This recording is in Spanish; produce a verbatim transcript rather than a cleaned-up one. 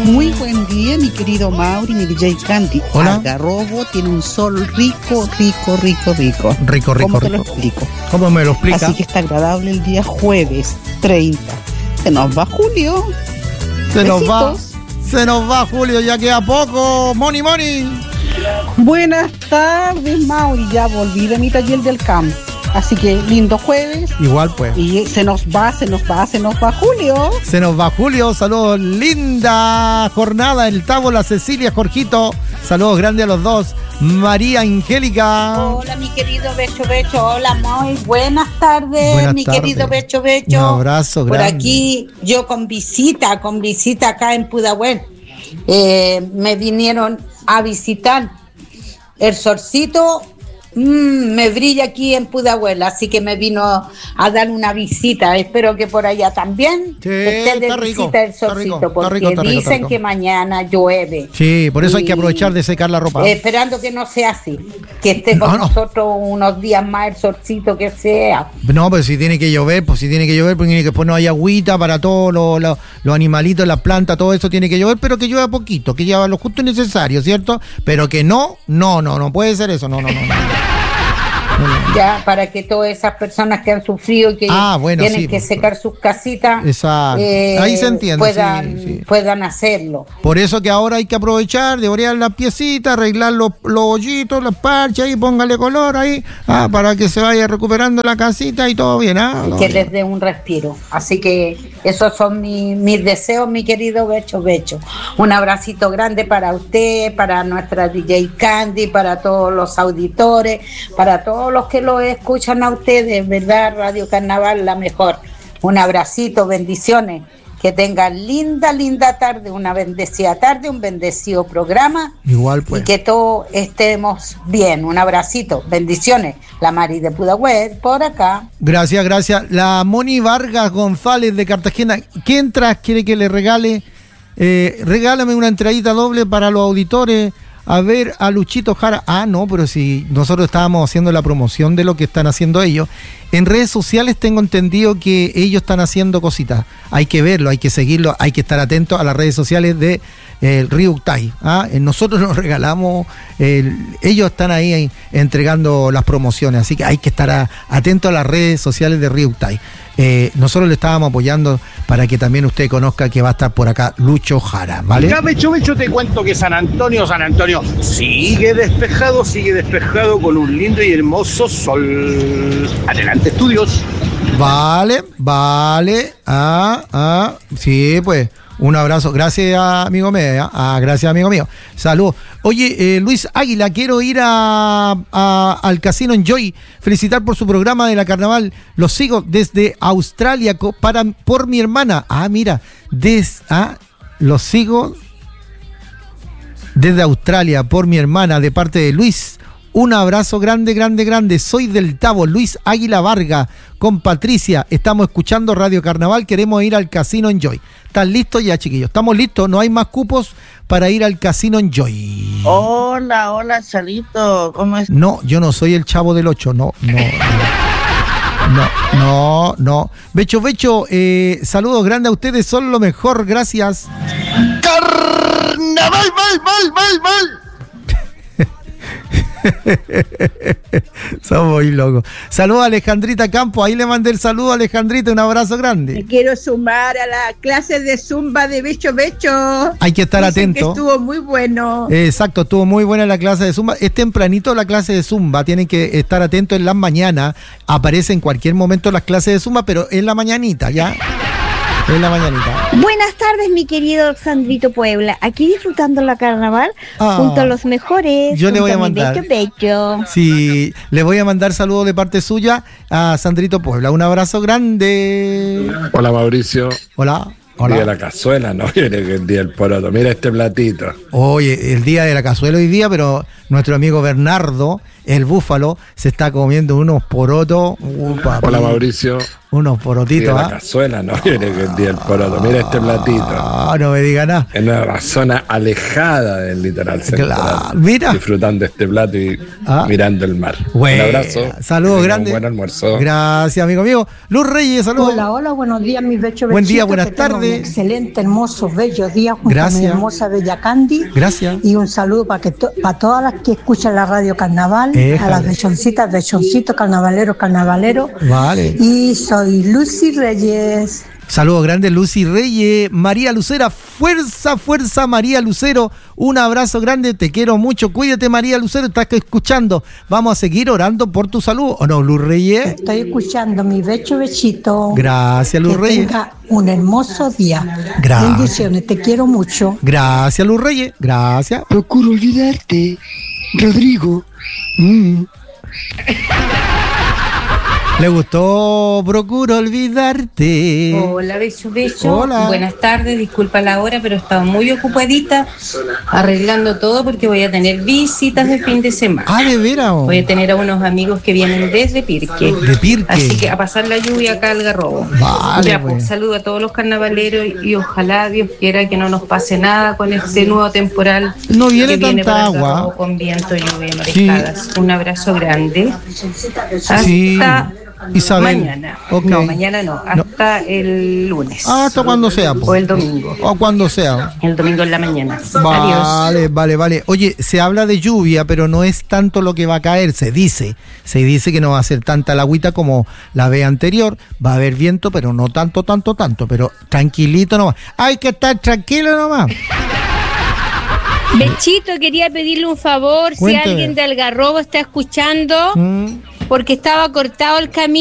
Muy buen día, mi querido Mauri, mi D J Candy. Hola. Algarrobo tiene un sol rico, rico, rico, rico. Rico, rico, ¿Cómo te rico. lo explico? ¿Cómo me lo explica? Así que está agradable el día jueves treinta. Se nos va julio. Se nos va. Besitos. Se nos va, Julio, ya queda poco. Money, money. Buenas tardes, Mauri. Ya volví de mi taller del campo. Así que lindo jueves. Igual pues. Y se nos va, se nos va, se nos va Julio. Se nos va Julio. Saludos, linda jornada. El Tavo, la Cecilia, Jorgito. Saludos grandes a los dos. María Angélica. Hola, mi querido Becho Becho. Hola, muy buenas tardes, Buenas mi tardes. querido Becho Becho. Un abrazo Por grande. aquí, yo con visita, con visita acá en Pudahuel. Eh, me vinieron a visitar. El solcito mmm, me brilla aquí en Pudahuel, así que me vino a dar una visita. Espero que por allá también Sí, esté de está rico, visita el está solcito, rico, está porque rico, está rico, dicen está rico. que mañana llueve. Sí, por eso hay que Y- aprovechar de secar la ropa. Eh, esperando que no sea así, que esté con No, no. nosotros unos días más el solcito que sea. No, pues si tiene que llover, pues si tiene que llover, porque tiene que después no hay agüita para todos los los- los animalitos, las plantas, todo eso tiene que llover, pero que llueva poquito, que lleva lo justo y necesario, ¿cierto? Pero que no, no, no, no puede ser eso, no, no, no. no. Ya para que todas esas personas que han sufrido y que Ah, bueno, tienen sí, que pues, secar sus casitas, Exacto. eh, Ahí se entiende, puedan, sí, sí. puedan hacerlo. Por eso que ahora hay que aprovechar de orear las piecitas, arreglar los, los hoyitos, las parches ahí, póngale color ahí, ah, para que se vaya recuperando la casita y todo bien, ¿ah? No, Que les dé un respiro. Así que esos son mi- mis deseos, mi querido Becho Becho. Un abracito grande para usted, para nuestra D J Candy, para todos los auditores, para todos los que lo escuchan a ustedes, ¿verdad? Radio Carnaval, la mejor. Un abracito, bendiciones. Que tengan linda, linda tarde, una bendecida tarde, un bendecido programa. Igual pues. Y que todos estemos bien. Un abracito, bendiciones. La Mari de Pudahuel, por acá. Gracias, gracias. La Moni Vargas González de Cartagena, ¿qué entras quiere que le regale? Eh, regálame una entradita doble para los auditores a ver a Luchito Jara. Ah, no, pero si nosotros estábamos haciendo la promoción de lo que están haciendo ellos. En redes sociales tengo entendido que ellos están haciendo cositas. Hay que verlo, hay que seguirlo, hay que estar atentos a las redes sociales de eh, el Río Uctay. ¿Ah? Eh, Nosotros nos regalamos, eh, ellos están ahí, ahí entregando las promociones, así que hay que estar a- atentos a las redes sociales de Río Uctay. Eh, nosotros le estábamos apoyando para que también usted conozca que va a estar por acá Lucho Jara, ¿vale? Acá, Becho Becho, te cuento que San Antonio, San Antonio sigue despejado, sigue despejado con un lindo y hermoso sol. Adelante, estudios. Vale, vale. Ah, ah, sí, pues. Un abrazo. Gracias, amigo mío. Ah, gracias, amigo mío. Saludos. Oye, eh, Luis Águila, quiero ir a, a- al Casino Enjoy. Felicitar por su programa de la carnaval. Los sigo desde Australia co- para, por mi hermana. Ah, mira. Des, ah, los sigo desde Australia por mi hermana de parte de Luis. Un abrazo grande, grande, grande. Soy del Tavo, Luis Águila Varga, con Patricia. Estamos escuchando Radio Carnaval. Queremos ir al Casino Enjoy. ¿Están listos ya, chiquillos? ¿Estamos listos? No hay más cupos para ir al Casino Enjoy. Hola, hola, Chalito, ¿cómo estás? No, yo no soy el Chavo del Ocho. No, no, no. No, no, no. Becho, Becho, eh, saludos grandes a ustedes. Son lo mejor. Gracias. Carnaval, mal, mal, mal, mal. Somos muy locos. Saludos a Alejandrita Campo. Ahí le mandé el saludo a Alejandrita. Un abrazo Me grande. quiero sumar a la clase de Zumba de Becho Becho. Hay que estar Dicen atento. que estuvo muy bueno. Eh, Exacto, estuvo muy buena la clase de Zumba. Es tempranito la clase de Zumba. Tienen que estar atentos en las mañanas. Aparece en cualquier momento las clases de Zumba, pero en la mañanita, ¿ya? En la mañanita. Buenas tardes, mi querido Sandrito Puebla. Aquí disfrutando la carnaval Ah, junto a los mejores. yo le junto voy a mi mandar. Becho Becho. Sí, le voy a mandar saludos de parte suya a Sandrito Puebla. Un abrazo grande. Hola Mauricio. Hola. Día de Hola. la cazuela, ¿no? Viene que el día del poroto. Mira este platito. Oye, el día de la cazuela hoy día, pero nuestro amigo Bernardo, el búfalo, se está comiendo unos porotos. Uh, papi. Hola Mauricio. Unos Y porotitos, la ¿ah? cazuela, no, yo le vendí el poroto. Mira este platito. Ah, no me diga nada. En una zona alejada del litoral central. Claro, mira. Disfrutando este plato y Ah. mirando el mar. Bueno, un abrazo. saludos Que tengan grandes. Un buen almuerzo. Gracias, amigo mío. Luz Reyes, saludos. Hola, hola, buenos días, mis bechos. Buen día, bechitos, buenas que tengan tardes. Un excelente, hermoso, bello día junto Gracias. a mi hermosa Bella Candy. Gracias. Y un saludo para que to- para todas las que escuchan la radio Carnaval, Éjale. a las bechoncitas, bechoncitos, carnavaleros, carnavaleros. Vale. Y soy Lucy Reyes. Saludos grandes, Lucy Reyes, María Lucera, fuerza, fuerza, María Lucero, un abrazo grande, te quiero mucho, cuídate, María Lucero, estás escuchando, vamos a seguir orando por tu salud, ¿o no, Luz Reyes? Estoy escuchando mi becho bechito. Gracias, Luz Que Reyes. tenga un hermoso día. Gracias. Bendiciones, te quiero mucho. Gracias, Luz Reyes, gracias. Procuro olvidarte, Rodrigo. Mm. ¿Le gustó? Procuro olvidarte. Hola, Becho, Becho. Hola. Buenas tardes, disculpa la hora, pero estaba muy ocupadita arreglando todo porque voy a tener visitas de fin de semana. Ah, ¿de veras? oh? Voy a tener a unos amigos que vienen desde Pirque. De Pirque. Así que a pasar la lluvia acá al Garrobo. Vale, Ya, pues. pues, saludo a todos los carnavaleros y ojalá Dios quiera que no nos pase nada con este nuevo temporal. No viene que viene tanta para el agua. Garrobo con viento, lluvia y Sí. marejadas. Un abrazo grande. Hasta Sí. Isabel. mañana. Ok. No, mañana no. Hasta el lunes. Ah, hasta cuando sea. po. O el domingo. O cuando sea. El domingo en la mañana. Adiós. Vale, vale, vale. Oye, se habla de lluvia, pero no es tanto lo que va a caer, se dice. Se dice que no va a ser tanta la agüita como la vez anterior. Va a haber viento, pero no tanto, tanto, tanto. Pero tranquilito nomás. Hay que estar tranquilo nomás. Bechito, quería pedirle un favor, Cuénteme. si alguien de Algarrobo está escuchando, Mm. porque estaba cortado el camino.